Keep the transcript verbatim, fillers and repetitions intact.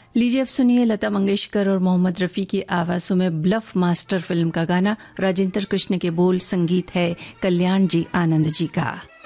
लीजिए अब सुनिए लता मंगेशकर और मोहम्मद रफ़ी की आवाज़ों में ब्लफ मास्टर फिल्म का गाना। राजेंद्र कृष्ण के बोल, संगीत है कल्याण जी आनंद जी का।